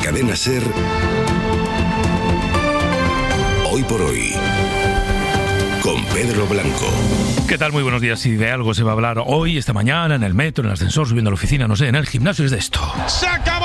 Cadena SER, Hoy por Hoy, con Pedro Blanco. ¿Qué tal? Muy buenos días. Si de algo se va a hablar hoy, esta mañana, en el metro, en el ascensor, subiendo a la oficina, no sé, en el gimnasio, es de esto. ¡Se acabó!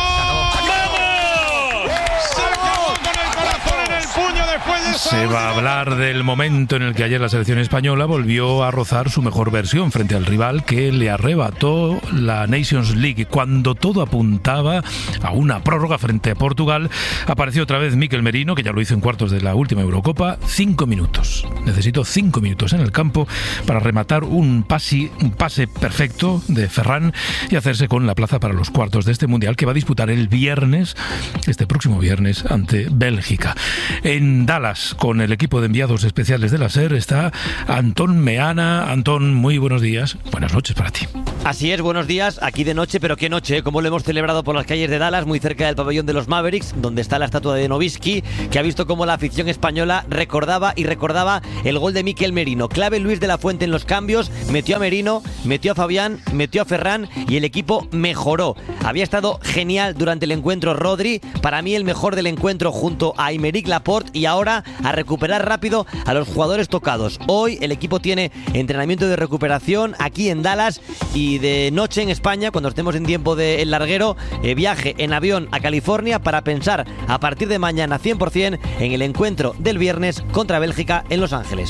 Se va a hablar del momento en el que ayer la selección española volvió a rozar su mejor versión frente al rival que le arrebató la Nations League. Cuando todo apuntaba a una prórroga frente a Portugal, apareció otra vez Mikel Merino, que ya lo hizo en cuartos de la última Eurocopa. 5 minutos. Necesitó 5 minutos en el campo para rematar un pase perfecto de Ferran y hacerse con la plaza para los cuartos de este Mundial que va a disputar el viernes, este próximo viernes, ante Bélgica. En Dallas, con el equipo de enviados especiales de la SER, está Antón Meana. Antón, muy buenos días. Buenas noches para ti. Así es, buenos días. Aquí de noche, pero qué noche, como lo hemos celebrado por las calles de Dallas, muy cerca del pabellón de los Mavericks, donde está la estatua de Nowitzki, que ha visto cómo la afición española recordaba el gol de Mikel Merino. Clave Luis de la Fuente en los cambios, metió a Merino, metió a Fabián, metió a Ferran y el equipo mejoró. Había estado genial durante el encuentro Rodri, para mí el mejor del encuentro junto a Aymeric Laporte, y ahora a recuperar rápido a los jugadores tocados. Hoy el equipo tiene entrenamiento de recuperación aquí en Dallas, y de noche en España, cuando estemos en tiempo del larguero, viaje en avión a California para pensar a partir de mañana 100% en el encuentro del viernes contra Bélgica en Los Ángeles.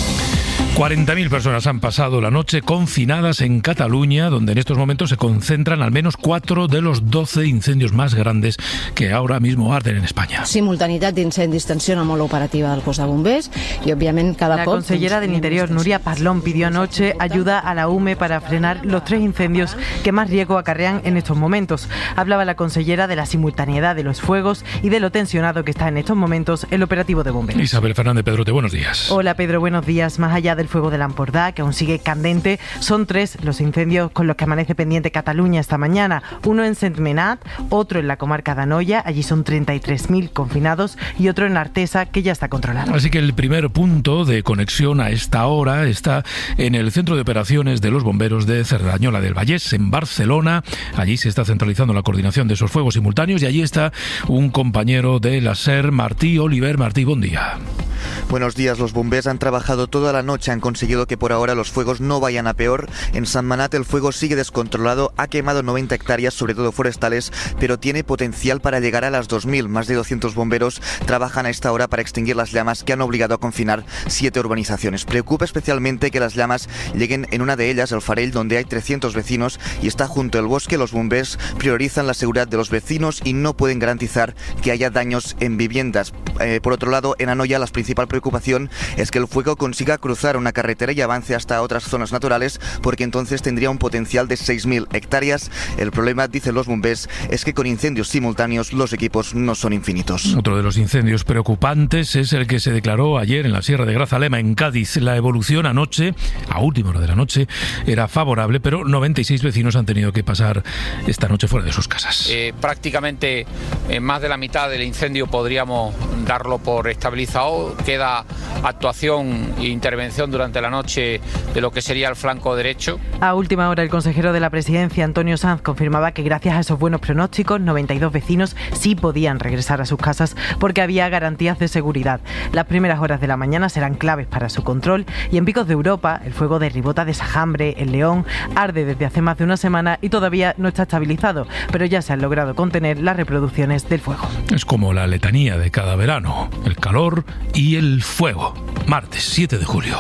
40.000 personas han pasado la noche confinadas en Cataluña, donde en estos momentos se concentran al menos 4 de los 12 incendios más grandes que ahora mismo arden en España. Simultaneidad d'incendis, tensió molt operativa del cos de bombers y obviamente cada La consellera del Interior, Núria Parlon, pidió anoche ayuda a la UME para frenar los 3 incendios que más riesgo acarrean en estos momentos. Hablaba la consellera de la simultaneidad de los fuegos y de lo tensionado que está en estos momentos el operativo de bomberos. Isabel Fernández Pedrote, buenos días. Hola Pedro, buenos días. Más allá del fuego de l'Empordà, que aún sigue candente, son 3 los incendios con los que amanece pendiente Cataluña esta mañana. Uno en Sentmenat, otro en la comarca de Anoia, allí son 33.000 confinados, y otro en Artesa, que ya está controlado. Así que el primer punto de conexión a esta hora está en el centro de operaciones de los bomberos de Cerdañola del Vallès, en Barcelona. Allí se está centralizando la coordinación de esos fuegos simultáneos, y allí está un compañero de la SER, Martí Oliver. Martí, buen día. Buenos días. Los bomberos han trabajado toda la noche, han conseguido que por ahora los fuegos no vayan a peor. En Sentmenat el fuego sigue descontrolado, ha quemado 90 hectáreas, sobre todo forestales, pero tiene potencial para llegar a las 2.000. Más de 200 bomberos trabajan a esta hora para extinguir las llamas que han obligado a confinar 7 urbanizaciones. Preocupa especialmente que las llamas lleguen en una de ellas, el Farell, donde hay 300 vecinos y está junto al bosque. Los bomberos priorizan la seguridad de los vecinos y no pueden garantizar que haya daños en viviendas. Por otro lado, en Anoia la principal preocupación es que el fuego consiga cruzar una carretera y avance hasta otras zonas naturales, porque entonces tendría un potencial de 6.000 hectáreas. El problema, dicen los bomberos, es que con incendios simultáneos los equipos no son infinitos. Otro de los incendios preocupantes es el que se declaró ayer en la Sierra de Grazalema, en Cádiz. La evolución anoche, a última hora de la noche, era favorable, pero 96 vecinos han tenido que pasar esta noche fuera de sus casas. Prácticamente más de la mitad del incendio podríamos darlo por estabilizado. Queda actuación e intervención durante la noche de lo que sería el flanco derecho. A última hora, el consejero de la Presidencia, Antonio Sanz, confirmaba que gracias a esos buenos pronósticos, 92 vecinos sí podían regresar a sus casas porque había garantías de seguridad. Las primeras horas de la mañana serán claves para su control, y en Picos de Europa el fuego de Ribota de Sajambre, en León, arde desde hace más de una semana y todavía no está estabilizado, pero ya se han logrado contener las reproducciones del fuego. Es como la letanía de cada verano: el calor y el fuego. Martes 7 de julio.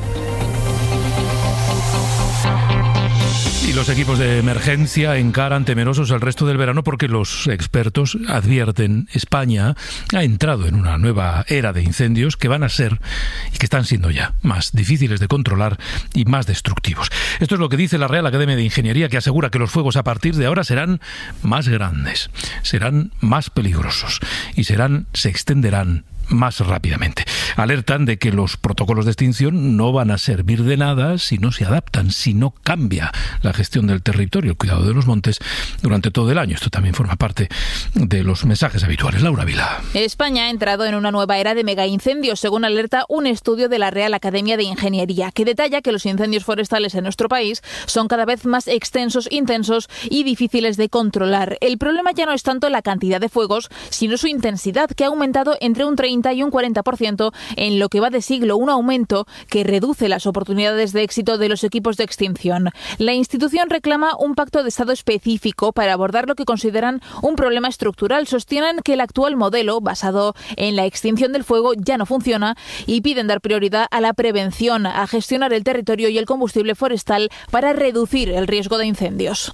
Y los equipos de emergencia encaran temerosos el resto del verano, porque los expertos advierten: España ha entrado en una nueva era de incendios que van a ser, y que están siendo ya, más difíciles de controlar y más destructivos. Esto es lo que dice la Real Academia de Ingeniería, que asegura que los fuegos a partir de ahora serán más grandes, serán más peligrosos y se extenderán más rápidamente. Alertan de que los protocolos de extinción no van a servir de nada si no se adaptan, si no cambia la gestión del territorio, el cuidado de los montes durante todo el año. Esto también forma parte de los mensajes habituales. Laura Vila. España ha entrado en una nueva era de megaincendios, según alerta un estudio de la Real Academia de Ingeniería, que detalla que los incendios forestales en nuestro país son cada vez más extensos, intensos y difíciles de controlar. El problema ya no es tanto la cantidad de fuegos, sino su intensidad, que ha aumentado entre un 30 y un 40% en lo que va de siglo, un aumento que reduce las oportunidades de éxito de los equipos de extinción. La institución reclama un pacto de Estado específico para abordar lo que consideran un problema estructural. Sostienen que el actual modelo, basado en la extinción del fuego, ya no funciona y piden dar prioridad a la prevención, a gestionar el territorio y el combustible forestal para reducir el riesgo de incendios.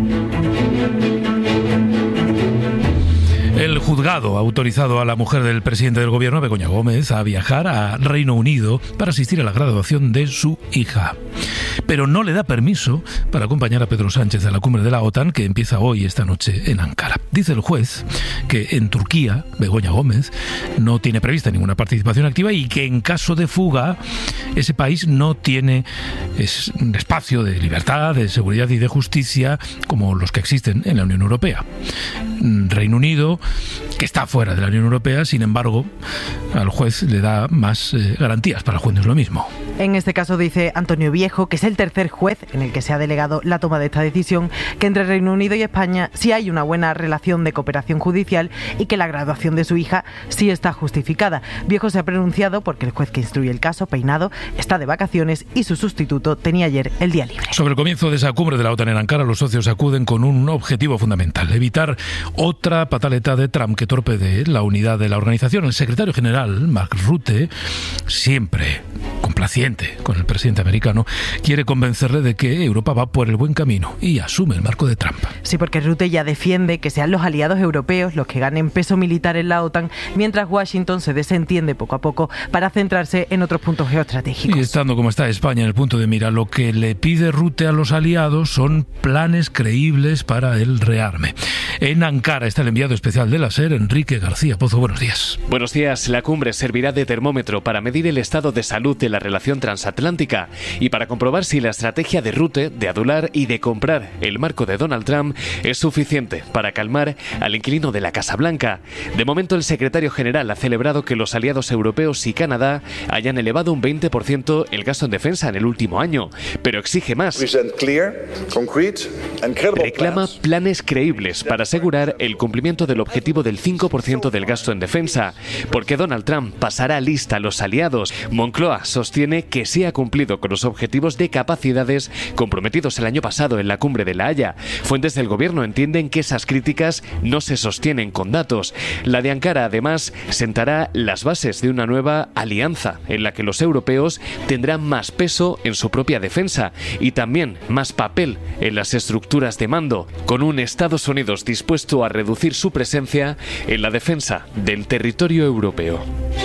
El juzgado ha autorizado a la mujer del presidente del gobierno, Begoña Gómez, a viajar a Reino Unido para asistir a la graduación de su hija. Pero no le da permiso para acompañar a Pedro Sánchez a la cumbre de la OTAN, que empieza hoy, esta noche, en Ankara. Dice el juez que en Turquía, Begoña Gómez no tiene prevista ninguna participación activa y que en caso de fuga, ese país no tiene un espacio de libertad, de seguridad y de justicia como los que existen en la Unión Europea. Reino Unido, que está fuera de la Unión Europea, sin embargo, al juez le da más garantías. Para el juez no es lo mismo. En este caso, dice Antonio Viejo, que es el tercer juez en el que se ha delegado la toma de esta decisión, que entre Reino Unido y España sí hay una buena relación de cooperación judicial y que la graduación de su hija sí está justificada. Viejo se ha pronunciado porque el juez que instruye el caso, Peinado, está de vacaciones y su sustituto tenía ayer el día libre. Sobre el comienzo de esa cumbre de la OTAN en Ankara, los socios acuden con un objetivo fundamental: evitar otra pataleta de Trump que torpedee la unidad de la organización. El secretario general, Mark Rutte, siempre complaciente con el presidente americano, quiere convencerle de que Europa va por el buen camino y asume el marco de Trump. Sí, porque Rutte ya defiende que sean los aliados europeos los que ganen peso militar en la OTAN, mientras Washington se desentiende poco a poco para centrarse en otros puntos geoestratégicos. Y estando como está España en el punto de mira, lo que le pide Rutte a los aliados son planes creíbles para el rearme. En Ankara está el enviado especial de la SER, Enrique García Pozo. Buenos días. Buenos días. La cumbre servirá de termómetro para medir el estado de salud de la relación transatlántica y para comprobar si la estrategia de Rutte de adular y de comprar el marco de Donald Trump es suficiente para calmar al inquilino de la Casa Blanca. De momento, el secretario general ha celebrado que los aliados europeos y Canadá hayan elevado un 20% el gasto en defensa en el último año, pero exige más. Reclama planes creíbles para asegurar el cumplimiento del objetivo del 5% del gasto en defensa, porque Donald Trump pasará lista a los aliados. Moncloa sostiene que se ha cumplido con los objetivos de capacidades comprometidos el año pasado en la cumbre de La Haya. Fuentes del gobierno entienden que esas críticas no se sostienen con datos. La de Ankara, además, sentará las bases de una nueva alianza en la que los europeos tendrán más peso en su propia defensa y también más papel en las estructuras de mando, con un Estados Unidos dispuesto a reducir su presencia en la defensa del territorio europeo.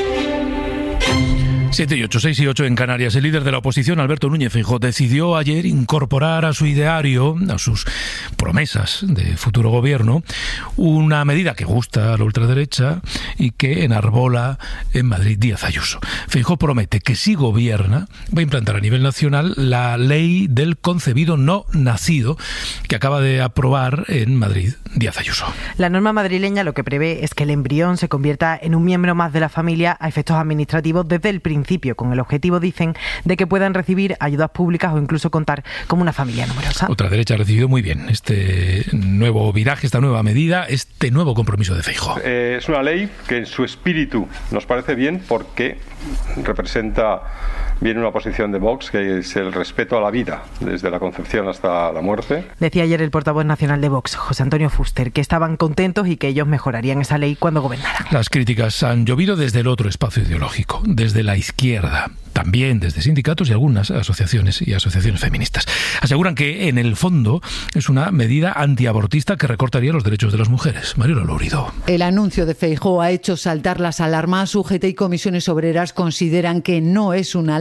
7 y 8, 6 y 8 en Canarias. El líder de la oposición, Alberto Núñez Feijóo, decidió ayer incorporar a su ideario, a sus promesas de futuro gobierno, una medida que gusta a la ultraderecha y que enarbola en Madrid Díaz Ayuso. Feijóo promete que si gobierna va a implantar a nivel nacional la ley del concebido no nacido que acaba de aprobar en Madrid Díaz Ayuso. La norma madrileña lo que prevé es que el embrión se convierta en un miembro más de la familia a efectos administrativos desde el principio, con el objetivo, dicen, de que puedan recibir ayudas públicas o incluso contar como una familia numerosa. Otra derecha ha recibido muy bien este nuevo viraje, esta nueva medida, este nuevo compromiso de Feijóo. Es una ley que en su espíritu nos parece bien porque representa bien una posición de Vox, que es el respeto a la vida, desde la concepción hasta la muerte. Decía ayer el portavoz nacional de Vox, José Antonio Fuster, que estaban contentos y que ellos mejorarían esa ley cuando gobernaran. Las críticas han llovido desde el otro espacio ideológico, desde la izquierda, también desde sindicatos y algunas asociaciones feministas. Aseguran que en el fondo es una medida antiabortista que recortaría los derechos de las mujeres. Mariola Lourido. El anuncio de Feijóo ha hecho saltar las alarmas. UGT y comisiones obreras consideran que no es una ley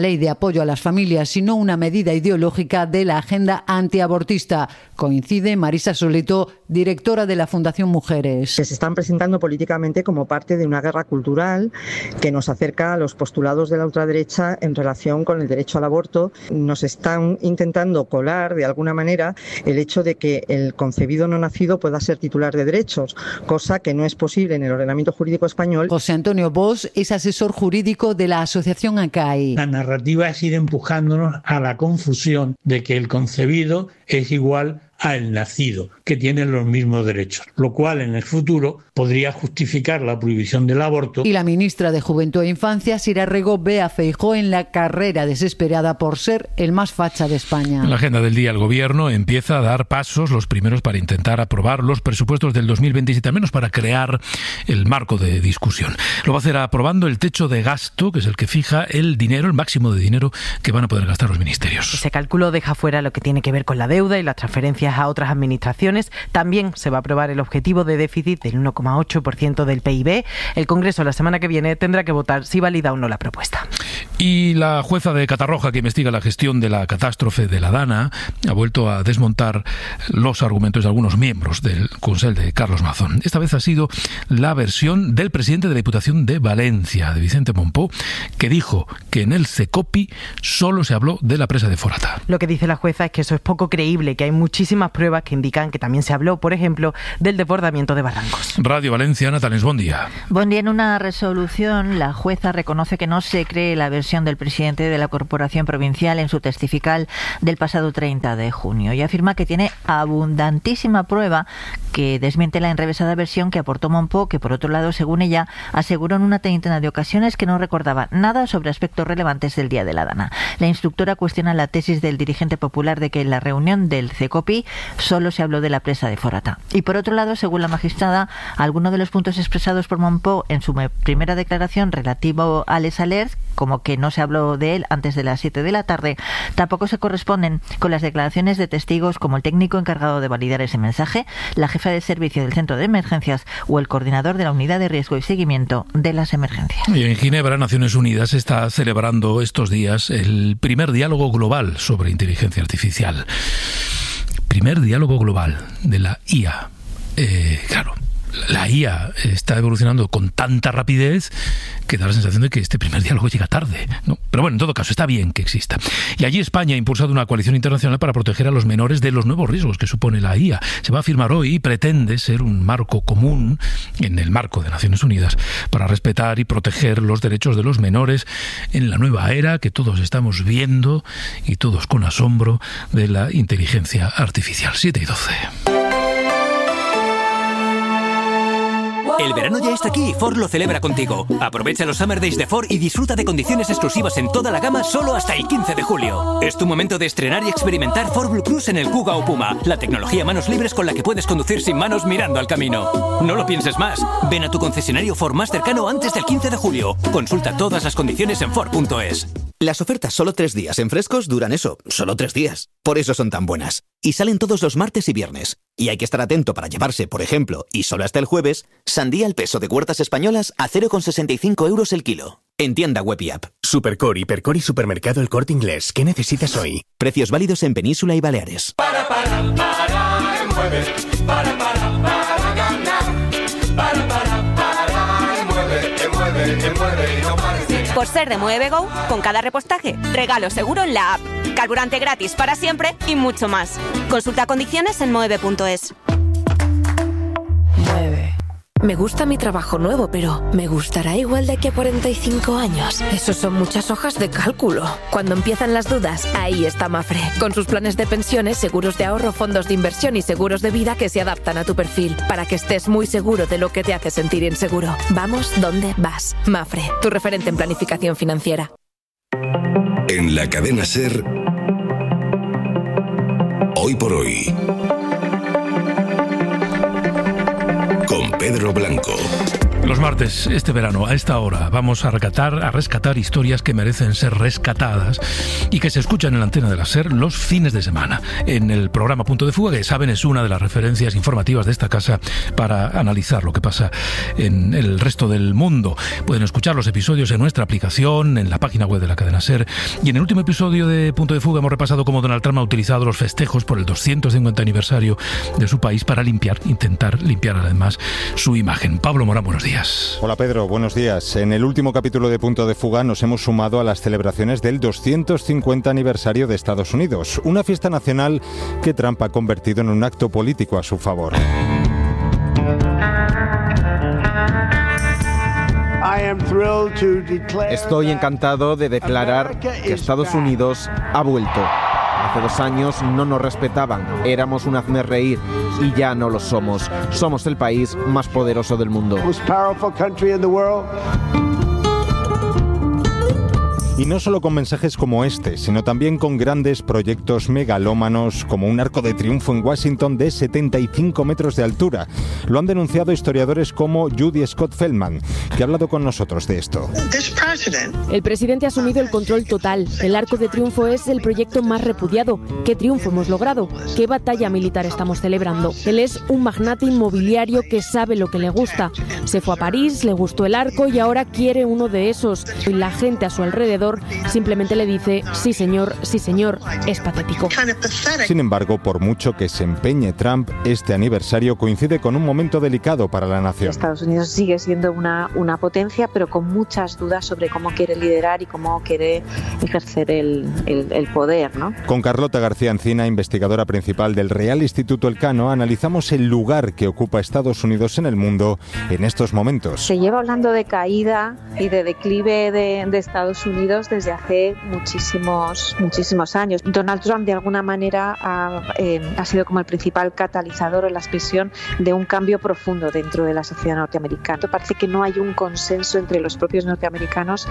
ley de apoyo a las familias, sino una medida ideológica de la agenda antiabortista. Coincide Marisa Soleto, directora de la Fundación Mujeres. Se están presentando políticamente como parte de una guerra cultural que nos acerca a los postulados de la ultraderecha en relación con el derecho al aborto. Nos están intentando colar de alguna manera el hecho de que el concebido no nacido pueda ser titular de derechos, cosa que no es posible en el ordenamiento jurídico español. José Antonio Bosch es asesor jurídico de la asociación ACAI. La narrativa es ir empujándonos a la confusión de que el concebido es igual al nacido, que tienen los mismos derechos, lo cual en el futuro podría justificar la prohibición del aborto. Y la ministra de Juventud e Infancia, Sira Rego, ve a Feijóo en la carrera desesperada por ser el más facha de España. En la agenda del día, el Gobierno empieza a dar pasos, los primeros para intentar aprobar los presupuestos del 2027, al menos para crear el marco de discusión. Lo va a hacer aprobando el techo de gasto, que es el que fija el dinero, el máximo de dinero que van a poder gastar los ministerios. Ese cálculo deja fuera lo que tiene que ver con la deuda y las transferencias a otras administraciones. También se va a aprobar el objetivo de déficit del 1,8% del PIB. El Congreso la semana que viene tendrá que votar si valida o no la propuesta. Y la jueza de Catarroja, que investiga la gestión de la catástrofe de la Dana, ha vuelto a desmontar los argumentos de algunos miembros del Consell de Carlos Mazón. Esta vez ha sido la versión del presidente de la Diputación de Valencia, de Vicente Mompó, que dijo que en el CECOPI solo se habló de la presa de Forata. Lo que dice la jueza es que eso es poco creíble, que hay muchísimas pruebas que indican que también se habló, por ejemplo, del desbordamiento de barrancos. Radio Valencia, Natales, buen día. Buen día. En una resolución, la jueza reconoce que no se cree la versión del presidente de la Corporación Provincial en su testifical del pasado 30 de junio y afirma que tiene abundantísima prueba que desmiente la enrevesada versión que aportó Mompó, que por otro lado, según ella, aseguró en una treintena de ocasiones que no recordaba nada sobre aspectos relevantes del día de la Dana. La instructora cuestiona la tesis del dirigente popular de que en la reunión del CECOPI solo se habló de la presa de Forata. Y por otro lado, según la magistrada, algunos de los puntos expresados por Mompó en su primera declaración relativo al Esaler, como que no se habló de él antes de las 7 de la tarde, tampoco se corresponden con las declaraciones de testigos como el técnico encargado de validar ese mensaje, la jefa de servicio del centro de emergencias o el coordinador de la unidad de riesgo y seguimiento de las emergencias. Y en Ginebra, Naciones Unidas está celebrando estos días el primer diálogo global sobre inteligencia artificial. Primer diálogo global de la IA. Claro, la IA está evolucionando con tanta rapidez que da la sensación de que este primer diálogo llega tarde, ¿no? Pero bueno, en todo caso, está bien que exista. Y allí España ha impulsado una coalición internacional para proteger a los menores de los nuevos riesgos que supone la IA. Se va a firmar hoy y pretende ser un marco común en el marco de Naciones Unidas para respetar y proteger los derechos de los menores en la nueva era que todos estamos viendo y todos con asombro de la inteligencia artificial. 7:12. El verano ya está aquí y Ford lo celebra contigo. Aprovecha los Summer Days de Ford y disfruta de condiciones exclusivas en toda la gama solo hasta el 15 de julio. Es tu momento de estrenar y experimentar Ford Blue Cruise en el Kuga o Puma, la tecnología a manos libres con la que puedes conducir sin manos mirando al camino. No lo pienses más. Ven a tu concesionario Ford más cercano antes del 15 de julio. Consulta todas las condiciones en Ford.es. Las ofertas solo 3 días en Frescos duran eso, solo 3 días. Por eso son tan buenas. Y salen todos los martes y viernes. Y hay que estar atento para llevarse, por ejemplo, y solo hasta el jueves, sandía al peso de Huertas Españolas a 0,65 euros el kilo. En tienda web y app. Supercore, Hipercore y Supermercado El Corte Inglés. ¿Qué necesitas hoy? Precios válidos en Península y Baleares. Mueve. Por ser de Mueve Go, con cada repostaje, regalo seguro en la app, carburante gratis para siempre y mucho más. Consulta condiciones en mueve.es. Mueve. Me gusta mi trabajo nuevo, pero ¿me gustará igual de aquí a 45 años? Eso son muchas hojas de cálculo. Cuando empiezan las dudas, ahí está Mafre. Con sus planes de pensiones, seguros de ahorro, fondos de inversión y seguros de vida que se adaptan a tu perfil, para que estés muy seguro de lo que te hace sentir inseguro. Vamos donde vas. Mafre, tu referente en planificación financiera. En la cadena SER, Hoy por Hoy, con Pedro Blanco. los martes, este verano, a esta hora, vamos a rescatar historias que merecen ser rescatadas y que se escuchan en la antena de la SER los fines de semana. En el programa Punto de Fuga, que saben es una de las referencias informativas de esta casa para analizar lo que pasa en el resto del mundo. Pueden escuchar los episodios en nuestra aplicación, en la página web de la cadena SER. Y en el último episodio de Punto de Fuga hemos repasado cómo Donald Trump ha utilizado los festejos por el 250 aniversario de su país para intentar limpiar además su imagen. Pablo Morán, buenos días. Hola Pedro, buenos días. En el último capítulo de Punto de Fuga nos hemos sumado a las celebraciones del 250 aniversario de Estados Unidos, una fiesta nacional que Trump ha convertido en un acto político a su favor. Estoy encantado de declarar que Estados Unidos ha vuelto. Hace 2 años no nos respetaban, éramos un hazmerreír y ya no lo somos. Somos el país más poderoso del mundo. Y no solo con mensajes como este, sino también con grandes proyectos megalómanos como un arco de triunfo en Washington de 75 metros de altura. Lo han denunciado historiadores como Judy Scott Feldman, que ha hablado con nosotros de esto. El presidente ha asumido el control total. El arco de triunfo es el proyecto más repudiado. ¿Qué triunfo hemos logrado? ¿Qué batalla militar estamos celebrando? Él es un magnate inmobiliario que sabe lo que le gusta. Se fue a París, le gustó el arco y ahora quiere uno de esos. Y la gente a su alrededor simplemente le dice sí señor, es patético. Sin embargo, por mucho que se empeñe Trump, este aniversario coincide con un momento delicado para la nación. Estados Unidos sigue siendo una potencia, pero con muchas dudas sobre cómo quiere liderar y cómo quiere ejercer el poder, ¿no? Con Carlota García Encina, investigadora principal del Real Instituto Elcano, analizamos el lugar que ocupa Estados Unidos en el mundo en estos momentos. Se lleva hablando de caída y de declive de Estados Unidos desde hace muchísimos años. Donald Trump de alguna manera ha sido como el principal catalizador o la expresión de un cambio profundo dentro de la sociedad norteamericana. Parece que no hay un consenso entre los propios norteamericanos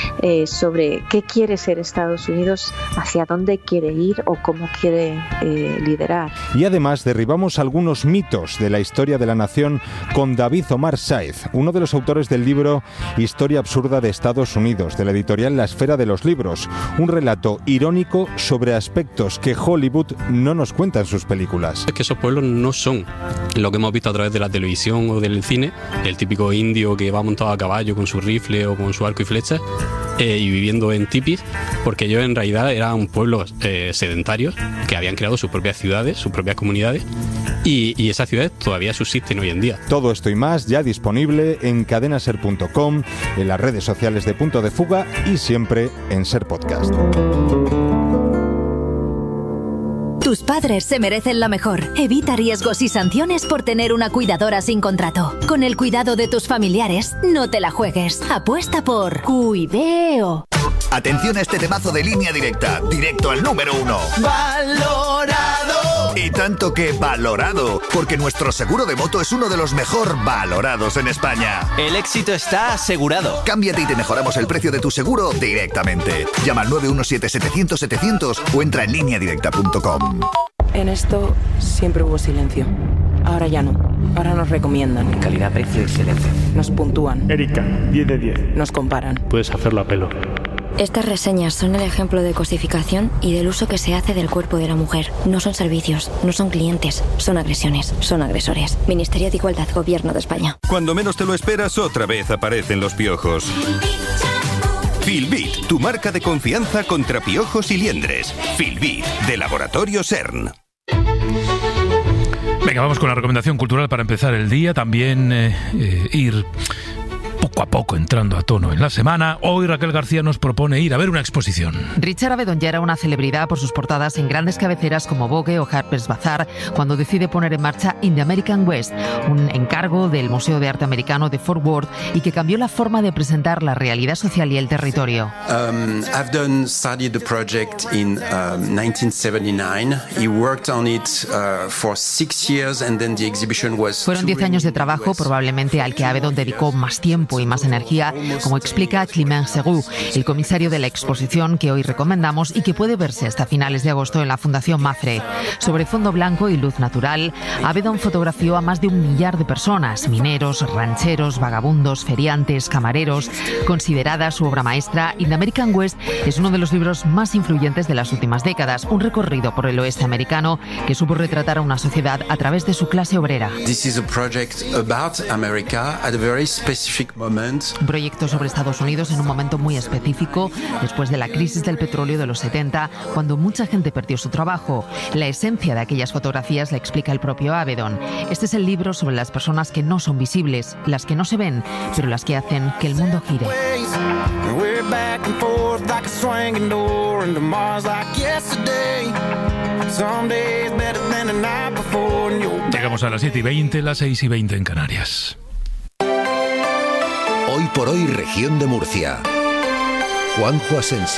sobre qué quiere ser Estados Unidos, hacia dónde quiere ir o cómo quiere liderar. Y además derribamos algunos mitos de la historia de la nación con David Omar Saiz, uno de los autores del libro Historia absurda de Estados Unidos, de la editorial La Esfera de los Libros, un relato irónico sobre aspectos que Hollywood no nos cuenta en sus películas. Es que esos pueblos no son lo que hemos visto a través de la televisión o del cine, el típico indio que va montado a caballo con su rifle o con su arco y flechas y viviendo en tipis, porque ellos en realidad eran pueblos sedentarios que habían creado sus propias ciudades, sus propias comunidades y esas ciudades todavía subsisten hoy en día. Todo esto y más ya disponible en cadenaser.com, en las redes sociales de Punto de Fuga y siempre en Ser Podcast. Tus padres se merecen lo mejor. Evita riesgos y sanciones por tener una cuidadora sin contrato. Con el cuidado de tus familiares, no te la juegues. Apuesta por Cuideo. Atención a este temazo de Línea Directa, directo al número 1. ¡Valorado! Y tanto que valorado, porque nuestro seguro de moto es uno de los mejor valorados en España. El éxito está asegurado. Cámbiate y te mejoramos el precio de tu seguro directamente. Llama al 917-700-700 o entra en lineadirecta.com. En esto siempre hubo silencio. Ahora ya no. Ahora nos recomiendan. Calidad, precio y excelencia. Nos puntúan. Erika, 10 de 10. Nos comparan. Puedes hacerlo a pelo. Estas reseñas son el ejemplo de cosificación y del uso que se hace del cuerpo de la mujer. No son servicios, no son clientes, son agresiones, son agresores. Ministerio de Igualdad, Gobierno de España. Cuando menos te lo esperas, otra vez aparecen los piojos. Filbit, tu marca de confianza contra piojos y liendres. Filbit, de Laboratorio CERN. Venga, vamos con la recomendación cultural para empezar el día. También ir poco a poco entrando a tono en la semana. Hoy Raquel García nos propone ir a ver una exposición. Richard Avedon ya era una celebridad por sus portadas en grandes cabeceras como Vogue o Harper's Bazaar cuando decide poner en marcha In the American West, un encargo del Museo de Arte Americano de Fort Worth y que cambió la forma de presentar la realidad social y el territorio. Avedon started the project in 1979. He worked on it for 6 years and then the exhibition was... Fueron 10 años de trabajo, probablemente al que Avedon dedicó más tiempo tiempo y más energía, como explica Clément Serroux, el comisario de la exposición que hoy recomendamos y que puede verse hasta finales de agosto en la Fundación Mapfre. Sobre fondo blanco y luz natural, Avedon fotografió a más de 1 millar de personas, mineros, rancheros, vagabundos, feriantes, camareros. Considerada su obra maestra, In the American West es uno de los libros más influyentes de las últimas décadas, un recorrido por el oeste americano que supo retratar a una sociedad a través de su clase obrera. Un proyecto sobre Estados Unidos en un momento muy específico, después de la crisis del petróleo de los 70, cuando mucha gente perdió su trabajo. La esencia de aquellas fotografías la explica el propio Avedon. Este es el libro sobre las personas que no son visibles, las que no se ven, pero las que hacen que el mundo gire. Llegamos a las 7:20, las 6:20 en Canarias. Hoy por hoy, región de Murcia. Juanjo Asensio.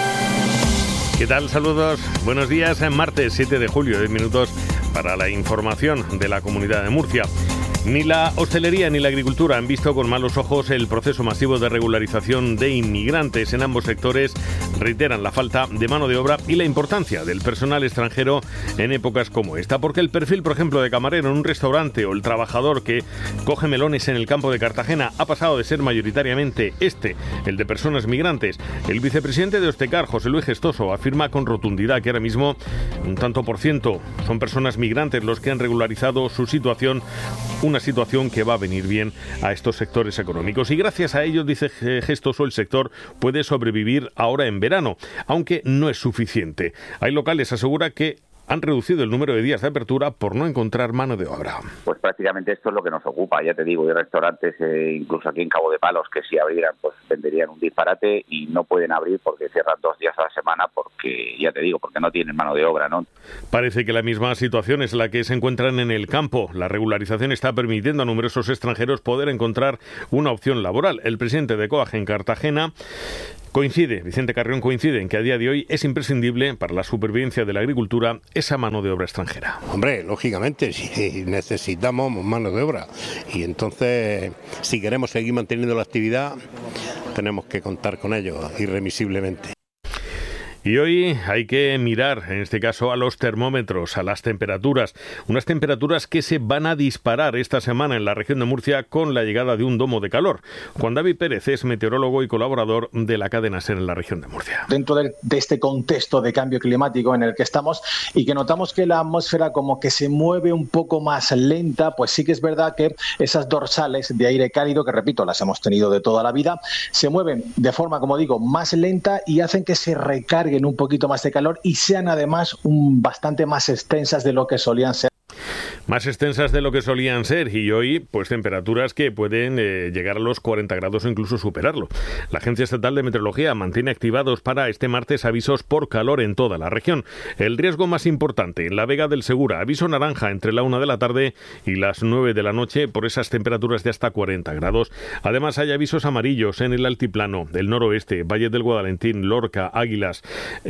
¿Qué tal? Saludos. Buenos días. En martes 7 de julio, 10 minutos para la información de la Comunidad de Murcia. Ni la hostelería ni la agricultura han visto con malos ojos el proceso masivo de regularización de inmigrantes. En ambos sectores reiteran la falta de mano de obra y la importancia del personal extranjero en épocas como esta. Porque el perfil, por ejemplo, de camarero en un restaurante o el trabajador que coge melones en el campo de Cartagena ha pasado de ser mayoritariamente el de personas migrantes. El vicepresidente de Ostecar, José Luis Gestoso, afirma con rotundidad que ahora mismo un tanto por ciento son personas migrantes los que han regularizado su situación, una situación que va a venir bien a estos sectores económicos. Y gracias a ello, dice Gestoso, el sector puede sobrevivir ahora en verano, aunque no es suficiente. Hay locales, asegura, que han reducido el número de días de apertura por no encontrar mano de obra. Pues prácticamente esto es lo que nos ocupa, ya te digo, hay restaurantes, incluso aquí en Cabo de Palos, que si abrieran, pues venderían un disparate y no pueden abrir porque cierran 2 días a la semana porque, ya te digo, porque no tienen mano de obra, ¿no? Parece que la misma situación es la que se encuentran en el campo. La regularización está permitiendo a numerosos extranjeros poder encontrar una opción laboral. El presidente de COAG en Cartagena Vicente Carrión coincide en que a día de hoy es imprescindible para la supervivencia de la agricultura esa mano de obra extranjera. Hombre, lógicamente, si necesitamos mano de obra y entonces si queremos seguir manteniendo la actividad tenemos que contar con ello irremisiblemente. Y hoy hay que mirar, en este caso, a los termómetros, a las temperaturas. Unas temperaturas que se van a disparar esta semana en la región de Murcia con la llegada de un domo de calor. Juan David Pérez es meteorólogo y colaborador de la cadena SER en la región de Murcia. Dentro de este contexto de cambio climático en el que estamos y que notamos que la atmósfera como que se mueve un poco más lenta, pues sí que es verdad que esas dorsales de aire cálido, que repito, las hemos tenido de toda la vida, se mueven de forma, como digo, más lenta y hacen que se recargue un poquito más de calor y sean además bastante más extensas de lo que solían ser. Más extensas de lo que solían ser y hoy pues temperaturas que pueden llegar a los 40 grados o incluso superarlo. La Agencia Estatal de Meteorología mantiene activados para este martes avisos por calor en toda la región. El riesgo más importante en la Vega del Segura, aviso naranja entre la 1 de la tarde y las 9 de la noche por esas temperaturas de hasta 40 grados. Además hay avisos amarillos en el altiplano, el noroeste, Valle del Guadalentín, Lorca, Águilas,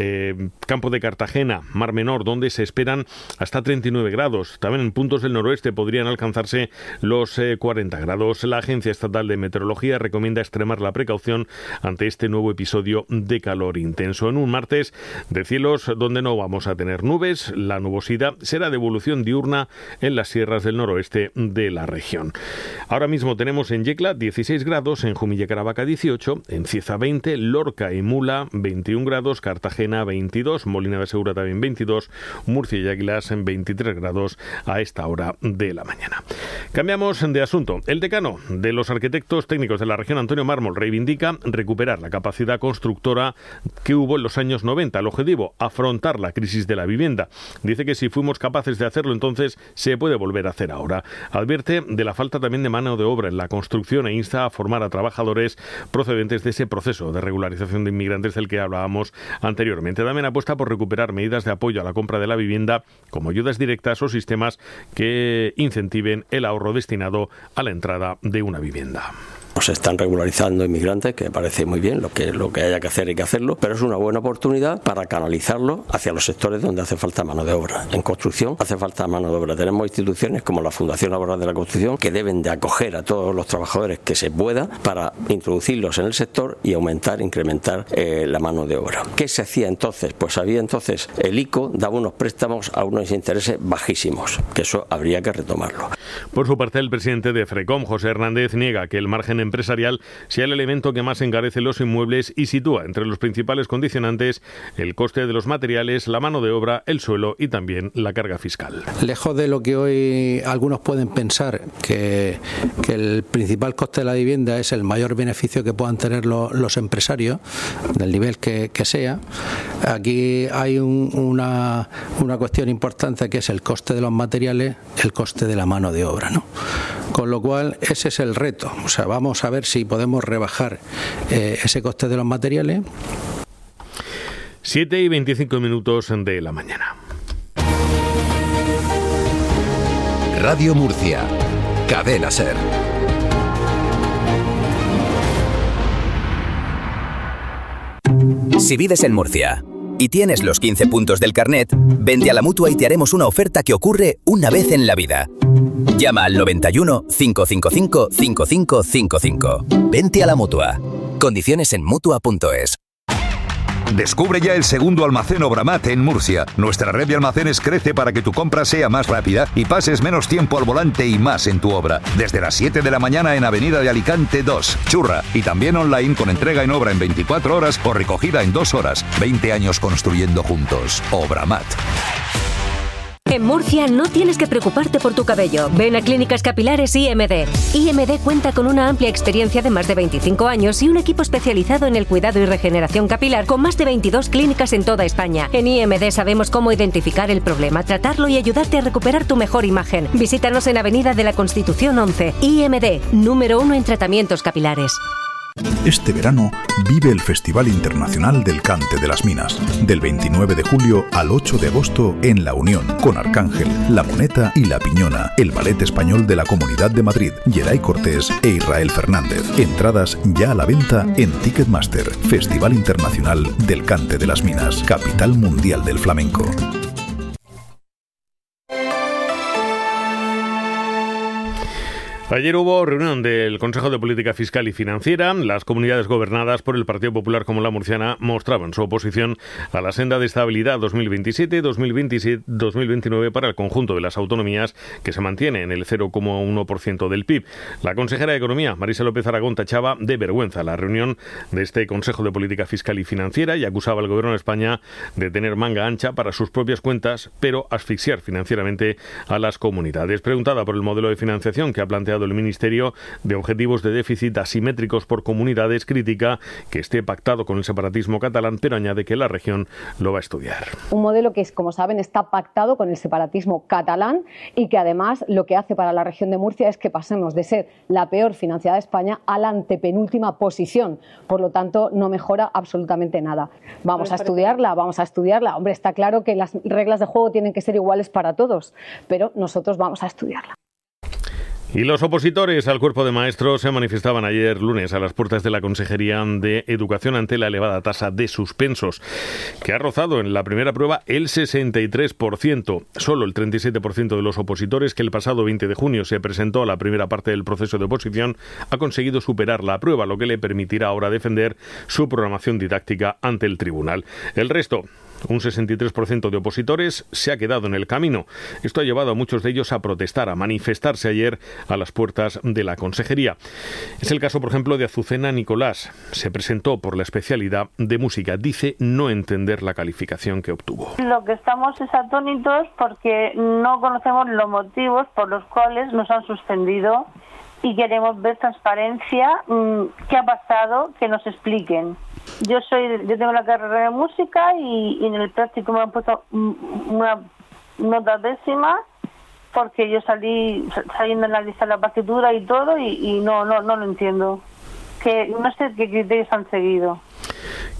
Campo de Cartagena, Mar Menor, donde se esperan hasta 39 grados. También en puntos del noroeste podrían alcanzarse los 40 grados. La Agencia Estatal de Meteorología recomienda extremar la precaución ante este nuevo episodio de calor intenso. En un martes de cielos donde no vamos a tener nubes, la nubosidad será de evolución diurna en las sierras del noroeste de la región. Ahora mismo tenemos en Yecla 16 grados, en Jumilla Caravaca 18, en Cieza 20, Lorca y Mula 21 grados, Cartagena 22, Molina de Segura también 22, Murcia y Águilas en 23 grados a esta hora de la mañana. Cambiamos de asunto. El decano de los arquitectos técnicos de la región, Antonio Mármol, reivindica recuperar la capacidad constructora que hubo en los años 90. El objetivo, afrontar la crisis de la vivienda. Dice que si fuimos capaces de hacerlo, entonces se puede volver a hacer ahora. Advierte de la falta también de mano de obra en la construcción e insta a formar a trabajadores procedentes de ese proceso de regularización de inmigrantes del que hablábamos anteriormente. También apuesta por recuperar medidas de apoyo a la compra de la vivienda, como ayudas directas o sistemas que incentiven el ahorro destinado a la entrada de una vivienda. pues se están regularizando inmigrantes, que me parece muy bien, lo que haya que hacer hay que hacerlo, pero es una buena oportunidad para canalizarlo hacia los sectores donde hace falta mano de obra. En construcción hace falta mano de obra. Tenemos instituciones como la Fundación Laboral de la Construcción que deben de acoger a todos los trabajadores que se pueda para introducirlos en el sector y incrementar la mano de obra. ¿Qué se hacía entonces? Pues había entonces el ICO daba unos préstamos a unos intereses bajísimos, que eso habría que retomarlo. Por su parte, el presidente de FRECOM, José Hernández, niega que el margen empresarial sea el elemento que más encarece los inmuebles y sitúa entre los principales condicionantes el coste de los materiales, la mano de obra, el suelo y también la carga fiscal. Lejos de lo que hoy algunos pueden pensar, que el principal coste de la vivienda es el mayor beneficio que puedan tener los empresarios, del nivel que sea, aquí hay una cuestión importante que es el coste de los materiales, el coste de la mano de obra, ¿no? Con lo cual ese es el reto, o sea, vamos a ver si podemos rebajar ese coste de los materiales. 7:25 de la mañana. Radio Murcia, Cadena SER. Si vives en Murcia y tienes los 15 puntos del carnet, vente a la Mutua y te haremos una oferta que ocurre una vez en la vida. Llama al 91 555 5555. Vente a la Mutua. Condiciones en Mutua.es. Descubre ya el segundo almacén Obramat en Murcia. Nuestra red de almacenes crece para que tu compra sea más rápida y pases menos tiempo al volante y más en tu obra. Desde las 7 de la mañana en Avenida de Alicante 2, Churra. Y también online con entrega en obra en 24 horas o recogida en 2 horas. 20 años construyendo juntos. Obramat. En Murcia no tienes que preocuparte por tu cabello. Ven a Clínicas Capilares IMD. IMD cuenta con una amplia experiencia de más de 25 años y un equipo especializado en el cuidado y regeneración capilar con más de 22 clínicas en toda España. En IMD sabemos cómo identificar el problema, tratarlo y ayudarte a recuperar tu mejor imagen. Visítanos en Avenida de la Constitución 11. IMD, número 1 en tratamientos capilares. Este verano vive el Festival Internacional del Cante de las Minas, del 29 de julio al 8 de agosto en La Unión, con Arcángel, La Moneta y La Piñona, el ballet español de la Comunidad de Madrid, Yeray Cortés e Israel Fernández. Entradas ya a la venta en Ticketmaster. Festival Internacional del Cante de las Minas, capital mundial del flamenco. Ayer hubo reunión del Consejo de Política Fiscal y Financiera. Las comunidades gobernadas por el Partido Popular como la murciana mostraban su oposición a la senda de estabilidad 2027-2029 para el conjunto de las autonomías, que se mantiene en el 0,1% del PIB. La consejera de Economía, Marisa López Aragón, tachaba de vergüenza la reunión de este Consejo de Política Fiscal y Financiera y acusaba al Gobierno de España de tener manga ancha para sus propias cuentas, pero asfixiar financieramente a las comunidades. Preguntada por el modelo de financiación que ha planteado el Ministerio de objetivos de déficit asimétricos por comunidades, critica que esté pactado con el separatismo catalán, pero añade que la región lo va a estudiar. Un modelo que, como saben, está pactado con el separatismo catalán y que además lo que hace para la región de Murcia es que pasemos de ser la peor financiada de España a la antepenúltima posición. Por lo tanto, no mejora absolutamente nada. Vamos a estudiarla. Hombre, está claro que las reglas de juego tienen que ser iguales para todos, pero nosotros vamos a estudiarla. Y los opositores al cuerpo de maestros se manifestaban ayer lunes a las puertas de la Consejería de Educación ante la elevada tasa de suspensos, que ha rozado en la primera prueba el 63%. Solo el 37% de los opositores, que el pasado 20 de junio se presentó a la primera parte del proceso de oposición, ha conseguido superar la prueba, lo que le permitirá ahora defender su programación didáctica ante el tribunal. El resto, un 63% de opositores, se ha quedado en el camino. Esto ha llevado a muchos de ellos a protestar, a manifestarse ayer a las puertas de la Consejería. Es el caso, por ejemplo, de Azucena Nicolás. Se presentó por la especialidad de música. Dice no entender la calificación que obtuvo. Lo que estamos es atónitos porque no conocemos los motivos por los cuales nos han suspendido y queremos ver transparencia, qué ha pasado, que nos expliquen. Yo tengo la carrera de música y en el práctico me han puesto una nota décima porque yo salí sabiendo analizar la partitura y todo y no lo entiendo. Que no sé qué criterios han seguido.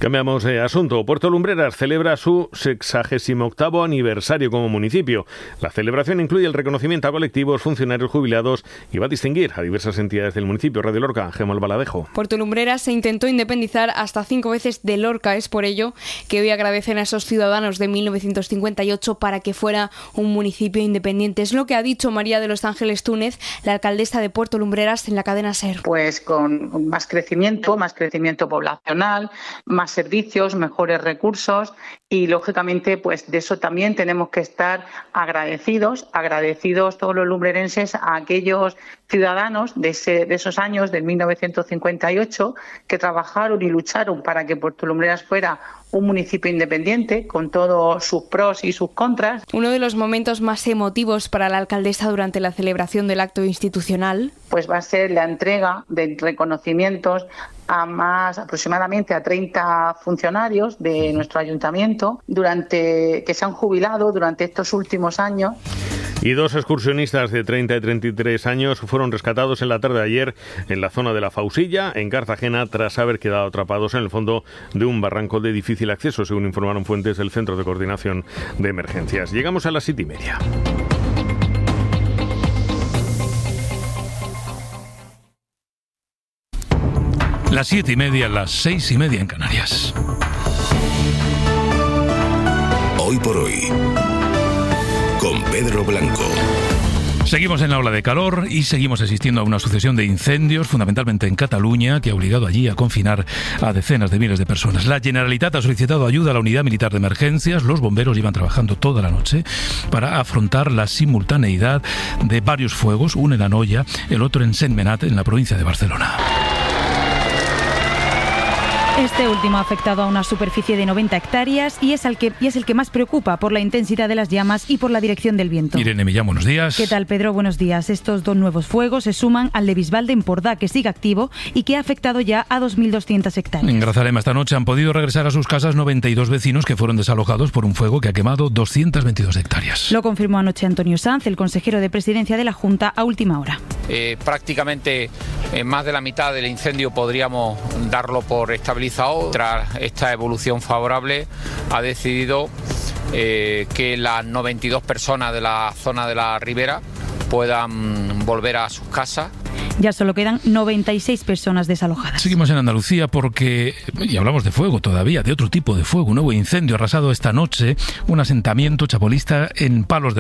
Cambiamos de asunto. Puerto Lumbreras celebra su 68º aniversario como municipio. La celebración incluye el reconocimiento a colectivos, funcionarios jubilados y va a distinguir a diversas entidades del municipio. Radio Lorca, Gemma Albaladejo. Puerto Lumbreras se intentó independizar hasta 5 veces de Lorca. Es por ello que hoy agradecen a esos ciudadanos de 1958 para que fuera un municipio independiente. Es lo que ha dicho María de los Ángeles Túnez, la alcaldesa de Puerto Lumbreras, en la cadena SER. Pues con más crecimiento poblacional, más servicios, mejores recursos y lógicamente pues de eso también tenemos que estar agradecidos todos los lumbrerenses a aquellos ciudadanos de esos años del 1958 que trabajaron y lucharon para que Puerto Lumbreras fuera un municipio independiente con todos sus pros y sus contras. Uno de los momentos más emotivos para la alcaldesa durante la celebración del acto institucional pues va a ser la entrega de reconocimientos a aproximadamente a 30 funcionarios de nuestro ayuntamiento que se han jubilado durante estos últimos años. Y 2 excursionistas de 30 y 33 años fueron rescatados en la tarde de ayer en la zona de la Fausilla, en Cartagena, tras haber quedado atrapados en el fondo de un barranco de difícil acceso, según informaron fuentes del Centro de Coordinación de Emergencias. Llegamos a las 7:30. Las 7:30, las 6:30 en Canarias. Hoy por hoy, con Pedro Blanco. Seguimos en la ola de calor y seguimos asistiendo a una sucesión de incendios, fundamentalmente en Cataluña, que ha obligado allí a confinar a decenas de miles de personas. La Generalitat ha solicitado ayuda a la Unidad Militar de Emergencias. Los bomberos llevan trabajando toda la noche para afrontar la simultaneidad de varios fuegos, uno en Anoia, el otro en Sentmenat, en la provincia de Barcelona. Este último ha afectado a una superficie de 90 hectáreas y es el que más preocupa por la intensidad de las llamas y por la dirección del viento. Irene Millán, buenos días. ¿Qué tal, Pedro? Buenos días. Estos 2 nuevos fuegos se suman al de Bisbal de Empordà, que sigue activo y que ha afectado ya a 2.200 hectáreas. En Grazalema esta noche han podido regresar a sus casas 92 vecinos que fueron desalojados por un fuego que ha quemado 222 hectáreas. Lo confirmó anoche Antonio Sanz, el consejero de Presidencia de la Junta, a última hora. Prácticamente más de la mitad del incendio podríamos darlo por estabilizado. Tras esta evolución favorable ha decidido que las 92 personas de la zona de la Ribera puedan volver a sus casas. Ya solo quedan 96 personas desalojadas. Seguimos en Andalucía porque, y hablamos de fuego todavía, de otro tipo de fuego, un nuevo incendio ha arrasado esta noche un asentamiento chabolista en Palos de